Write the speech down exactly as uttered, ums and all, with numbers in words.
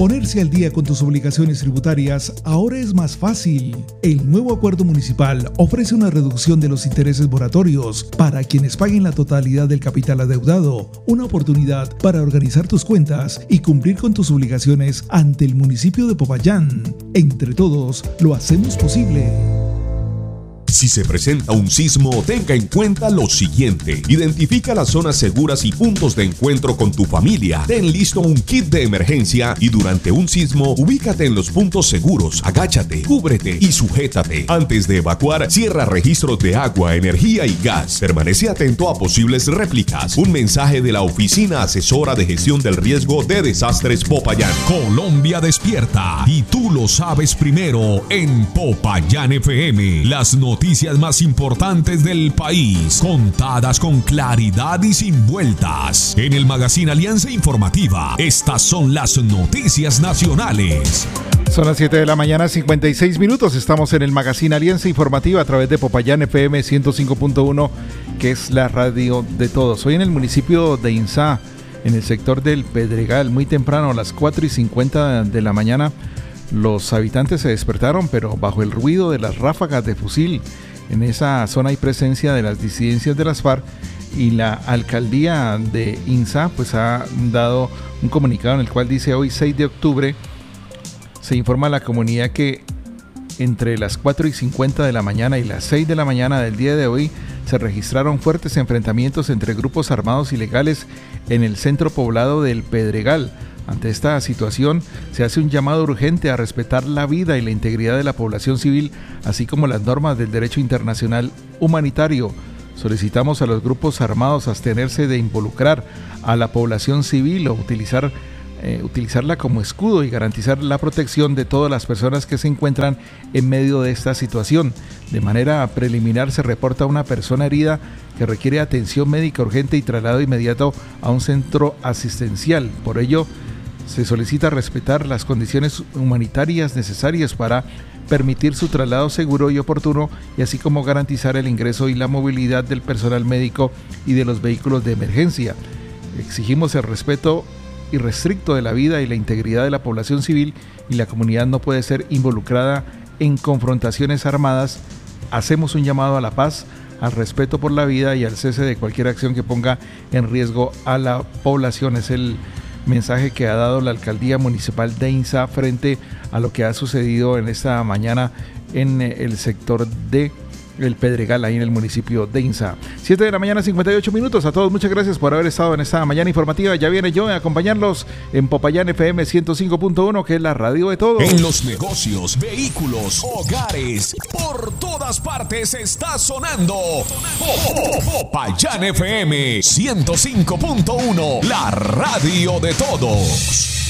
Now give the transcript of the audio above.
Ponerse al día con tus obligaciones tributarias ahora es más fácil. El nuevo acuerdo municipal ofrece una reducción de los intereses moratorios para quienes paguen la totalidad del capital adeudado, una oportunidad para organizar tus cuentas y cumplir con tus obligaciones ante el municipio de Popayán. Entre todos, lo hacemos posible. Si se presenta un sismo, tenga en cuenta lo siguiente. Identifica las zonas seguras y puntos de encuentro con tu familia. Ten listo un kit de emergencia y durante un sismo, ubícate en los puntos seguros, agáchate, cúbrete y sujétate. Antes de evacuar, cierra registros de agua, energía y gas. Permanece atento a posibles réplicas. Un mensaje de la Oficina Asesora de Gestión del Riesgo de Desastres Popayán. Colombia despierta y tú lo sabes primero en Popayán F M. Las noticias Noticias más importantes del país, contadas con claridad y sin vueltas. En el Magazine Alianza Informativa, estas son las noticias nacionales. Son las siete de la mañana, cincuenta y seis minutos. Estamos en el Magazine Alianza Informativa a través de Popayán F M ciento cinco punto uno, que es la radio de todos. Hoy en el municipio de Insá, en el sector del Pedregal, muy temprano, a las cuatro y cincuenta de la mañana, los habitantes se despertaron, pero bajo el ruido de las ráfagas de fusil. En esa zona hay presencia de las disidencias de las FARC y la alcaldía de Insá pues ha dado un comunicado en el cual dice: hoy seis de octubre se informa a la comunidad que entre las cuatro y cincuenta de la mañana y las seis de la mañana del día de hoy se registraron fuertes enfrentamientos entre grupos armados ilegales en el centro poblado del Pedregal. Ante esta situación, se hace un llamado urgente a respetar la vida y la integridad de la población civil, así como las normas del derecho internacional humanitario. Solicitamos a los grupos armados abstenerse de involucrar a la población civil o utilizar, eh, utilizarla como escudo y garantizar la protección de todas las personas que se encuentran en medio de esta situación. De manera preliminar se reporta una persona herida que requiere atención médica urgente y traslado inmediato a un centro asistencial. Por ello, se solicita respetar las condiciones humanitarias necesarias para permitir su traslado seguro y oportuno, y así como garantizar el ingreso y la movilidad del personal médico y de los vehículos de emergencia. Exigimos el respeto irrestricto de la vida y la integridad de la población civil, y la comunidad no puede ser involucrada en confrontaciones armadas. Hacemos un llamado a la paz, al respeto por la vida y al cese de cualquier acción que ponga en riesgo a la población. Es el mensaje que ha dado la alcaldía municipal de Insá frente a lo que ha sucedido en esta mañana en el sector de El Pedregal, ahí en el municipio de Insá. siete de la mañana, cincuenta y ocho minutos. A todos, muchas gracias por haber estado en esta mañana informativa. Ya viene yo a acompañarlos en Popayán F M ciento cinco punto uno, que es la radio de todos. En los negocios, vehículos, hogares, por todas partes está sonando Popayán F M ciento cinco punto uno, la radio de todos.